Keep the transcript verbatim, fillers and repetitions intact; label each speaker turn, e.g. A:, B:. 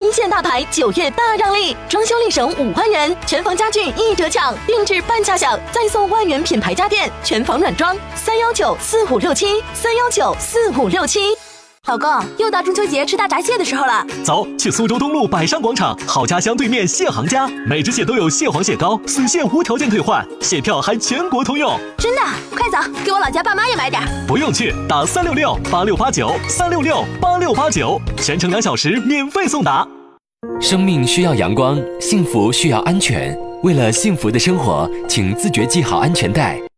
A: 一线大牌九月大让利，装修立省五万元，全房家具一折抢，定制半价享，再送万元品牌家电，全房软装。三幺九四五六七，三幺九四五六七。老公，又到中秋节吃大闸蟹的时候了，
B: 走，去苏州东路百商广场好家乡对面蟹行家，每只蟹都有蟹黄蟹膏，死蟹无条件退换，蟹票还全国通用。
A: 真的？快走，给我老家爸妈也买点。
B: 不用去，打三六六八六八九三六六八六八九，全程两小时免费送达。
C: 生命需要阳光，幸福需要安全。为了幸福的生活，请自觉系好安全带，